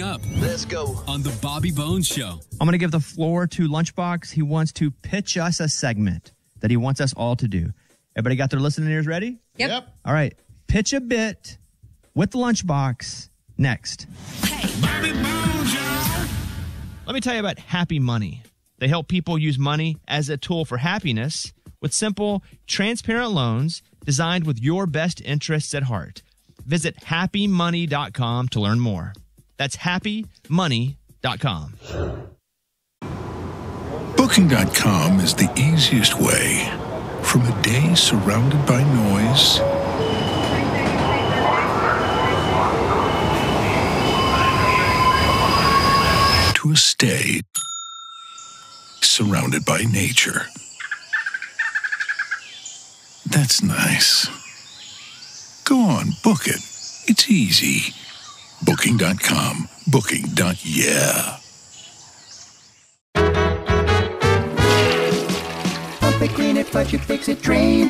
up. Let's go. On The Bobby Bones Show. I'm going to give the floor to Lunchbox. He wants to pitch us a segment that he wants us all to do. Everybody got their listening ears ready? Yep. All right. Pitch a bit with the Lunchbox next. Bobby Bones, y'all. Let me tell you about Happy Money. They help people use money as a tool for happiness with simple, transparent loans designed with your best interests at heart. Visit happymoney.com to learn more. That's happymoney.com. Booking.com is the easiest way from a day surrounded by noise to a stay surrounded by nature. That's nice. Go on, book it. It's easy. Booking.com. Booking.yeah. Pump it, clean it, flush it, fix it, drain.